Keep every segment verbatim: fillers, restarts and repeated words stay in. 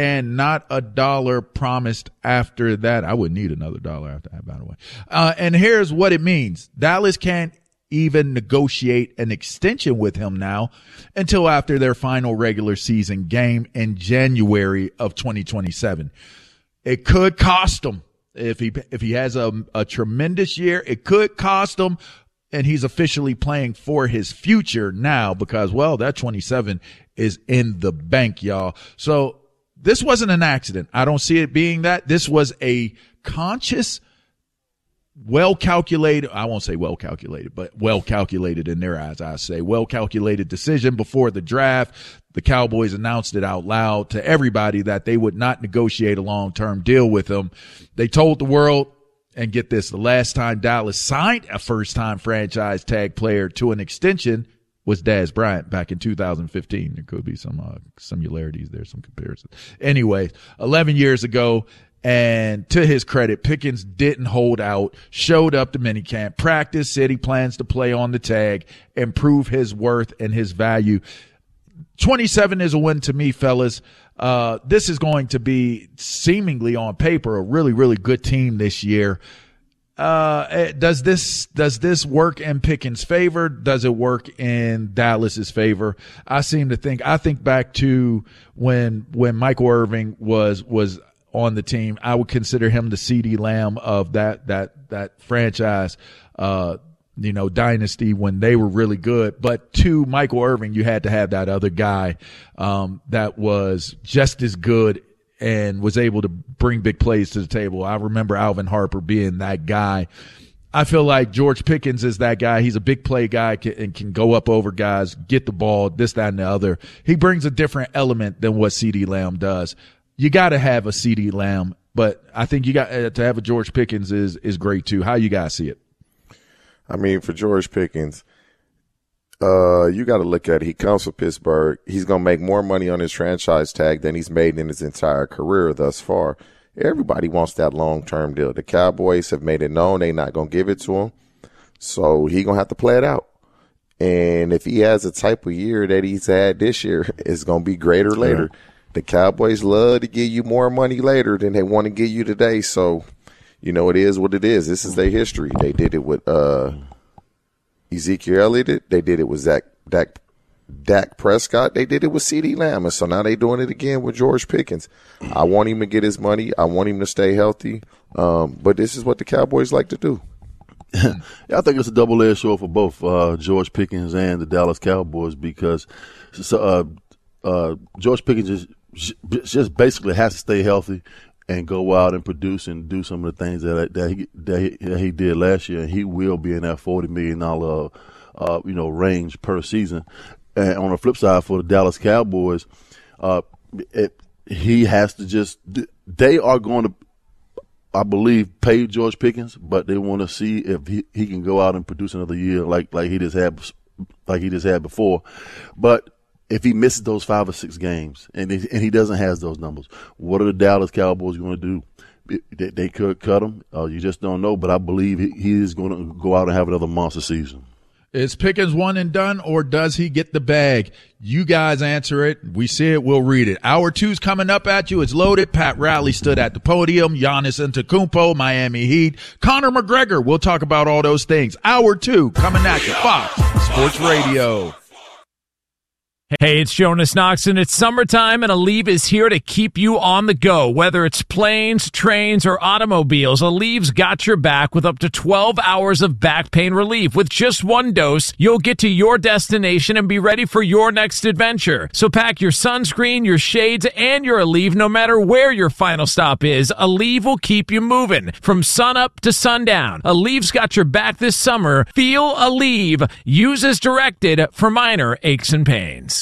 and not a dollar promised after that. I would need another dollar after that, by the way. Uh, and here's what it means. Dallas can't even negotiate an extension with him now until after their final regular season game in January of twenty twenty-seven. It could cost him if he if he has a, a tremendous year. It could cost him, and he's officially playing for his future now because, well, that twenty-seven is in the bank, y'all. So this wasn't an accident. I don't see it being that. This was a conscious, well-calculated, I won't say well-calculated, but well-calculated in their eyes, I say. Well-calculated decision before the draft. The Cowboys announced it out loud to everybody that they would not negotiate a long-term deal with him. They told the world, and get this, the last time Dallas signed a first-time franchise tag player to an extension was Dez Bryant back in two thousand fifteen. There could be some uh, similarities there, some comparisons. Anyway, eleven years ago, and to his credit, Pickens didn't hold out, showed up to minicamp, practiced, said he plans to play on the tag, and prove his worth and his value. twenty-seven is a win to me, fellas. Uh, this is going to be seemingly on paper a really, really good team this year. Uh, does this, does this work in Pickens' favor? Does it work in Dallas's favor? I seem to think, I think back to when, when Michael Irvin was, was on the team. I would consider him the CeeDee Lamb of that, that, that franchise, uh, you know, dynasty when they were really good. But to Michael Irvin, you had to have that other guy, um, that was just as good and was able to bring big plays to the table. I remember Alvin Harper being that guy. I feel like George Pickens is that guy. He's a big play guy and can go up over guys, get the ball, this, that, and the other. He brings a different element than what CeeDee Lamb does. You got to have a CeeDee Lamb, but I think you got uh, to have a George Pickens is is great too. How you guys see it? I mean, for George Pickens, uh, you got to look at it. He comes from Pittsburgh. He's going to make more money on his franchise tag than he's made in his entire career thus far. Everybody wants that long-term deal. The Cowboys have made it known they're not going to give it to him, so he's going to have to play it out. And if he has a type of year that he's had this year, it's going to be greater later. Yeah. The Cowboys love to give you more money later than they want to give you today. So, you know, it is what it is. This is their history. They did it with uh, Ezekiel Elliott. They did it with Zach, Dak, Dak Prescott. They did it with CeeDee Lamb. And so now they're doing it again with George Pickens. I want him to get his money. I want him to stay healthy. Um, but this is what the Cowboys like to do. Yeah, I think it's a double-edged sword for both uh, George Pickens and the Dallas Cowboys because uh, uh, George Pickens is – just basically has to stay healthy and go out and produce and do some of the things that that he that he, that he did last year. And he will be in that forty million dollar, uh, you know, range per season. And on the flip side, for the Dallas Cowboys, uh, it, he has to just. They are going to, I believe, pay George Pickens, but they want to see if he, he can go out and produce another year like like he just had like he just had before, but. If he misses those five or six games and he, and he doesn't have those numbers, what are the Dallas Cowboys going to do? They, they could cut him. Uh, you just don't know. But I believe he, he is going to go out and have another monster season. Is Pickens one and done, or does he get the bag? You guys answer it. We see it. We'll read it. Hour two's coming up at you. It's loaded. Pat Riley stood at the podium. Giannis Antetokounmpo, Miami Heat. Conor McGregor. We'll talk about all those things. Hour two coming at you. Fox Sports Radio. Hey, it's Jonas Knox, and it's summertime, and Aleve is here to keep you on the go. Whether it's planes, trains, or automobiles, Aleve's got your back with up to twelve hours of back pain relief. With just one dose, you'll get to your destination and be ready for your next adventure. So pack your sunscreen, your shades, and your Aleve no matter where your final stop is. Aleve will keep you moving from sunup to sundown. Aleve's got your back this summer. Feel Aleve. Use as directed for minor aches and pains.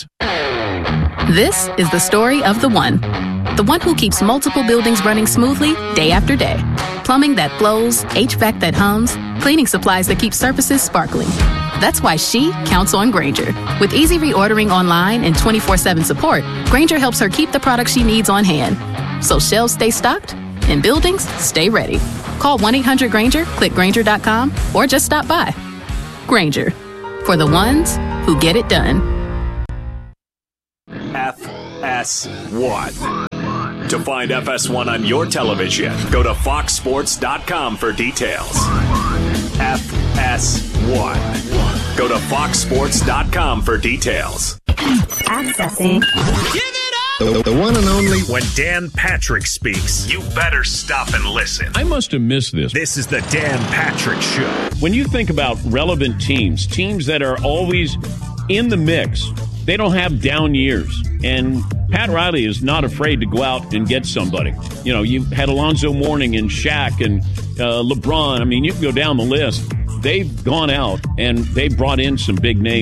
This is the story of the one. The one who keeps multiple buildings running smoothly day after day. Plumbing that flows, H V A C that hums, cleaning supplies that keep surfaces sparkling. That's why she counts on Grainger. With easy reordering online and twenty-four seven support, Grainger helps her keep the products she needs on hand. So shelves stay stocked and buildings stay ready. Call one eight hundred Grainger, click Grainger dot com, or just stop by. Grainger, for the ones who get it done. F S one. To find F S one on your television, go to fox sports dot com for details. F S one. Go to fox sports dot com for details. Accessing. Give it up! The, the one and only. When Dan Patrick speaks, you better stop and listen. I must have missed this. This is the Dan Patrick Show. When you think about relevant teams, teams that are always in the mix, they don't have down years. And Pat Riley is not afraid to go out and get somebody. You know, you've had Alonzo Mourning and Shaq and uh, LeBron. I mean, you can go down the list. They've gone out and they brought in some big names.